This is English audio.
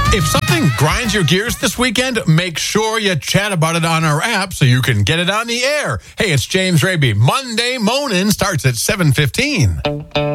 If something grinds your gears this weekend, make sure you chat about it on our app so you can get it on the air. Hey, it's James Raby. Monday Moanin' starts at 7:15.